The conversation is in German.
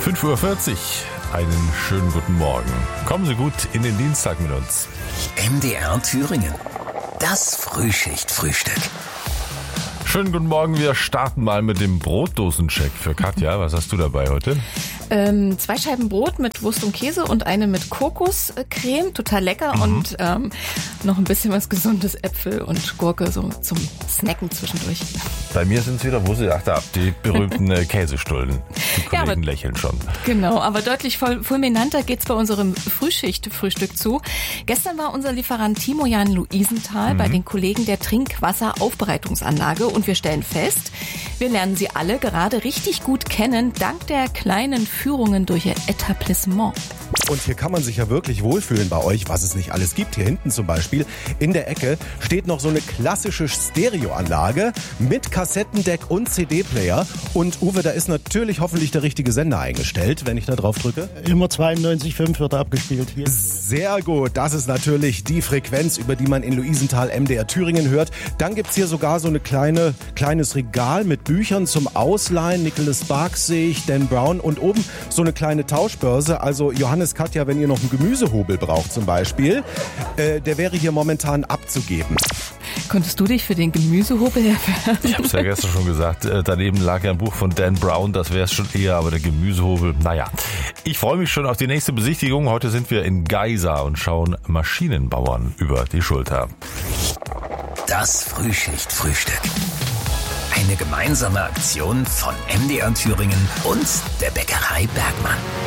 5:40 Uhr. Einen schönen guten Morgen. Kommen Sie gut in den Dienstag mit uns. MDR Thüringen. Das Frühschicht-Frühstück. Schönen guten Morgen. Wir starten mal mit dem Brotdosencheck für Katja. Was hast du dabei heute? 2 Scheiben Brot mit Wurst und Käse und eine mit Kokoscreme, total lecker. Und noch ein bisschen was Gesundes, Äpfel und Gurke so zum Snacken zwischendurch. Bei mir sind es wieder, wo sie die berühmten Käsestullen. Die Kollegen lächeln schon. Genau, aber deutlich fulminanter geht's bei unserem Frühschicht-Frühstück zu. Gestern war unser Lieferant Timo Jan Luisenthal bei den Kollegen der Trinkwasseraufbereitungsanlage und wir stellen fest, wir lernen sie alle gerade richtig gut kennen, dank der kleinen Führungen durch ihr Etablissement. Und hier kann man sich ja wirklich wohlfühlen bei euch, was es nicht alles gibt. Hier hinten zum Beispiel in der Ecke steht noch so eine klassische Stereoanlage mit Kassettendeck und CD-Player. Und Uwe, da ist natürlich hoffentlich der richtige Sender eingestellt, wenn ich da drauf drücke. Immer 92,5 wird abgespielt hier. Sehr gut, das ist natürlich die Frequenz, über die man in Luisenthal MDR Thüringen hört. Dann gibt's hier sogar so eine kleines Regal mit Büchern zum Ausleihen. Nicholas Sparks sehe ich, Dan Brown und oben so eine kleine Tauschbörse. Also Johannes, Katja, wenn ihr noch einen Gemüsehobel braucht zum Beispiel, der wäre hier momentan abzugeben. Konntest du dich für den Gemüsehobel erwerben? Ich habe es ja gestern schon gesagt, daneben lag ja ein Buch von Dan Brown, das wäre es schon eher, aber der Gemüsehobel, naja. Ich freue mich schon auf die nächste Besichtigung. Heute sind wir in Geisa und schauen Maschinenbauern über die Schulter. Das Frühschicht-Frühstück. Eine gemeinsame Aktion von MDR Thüringen und der Bäckerei Bergmann.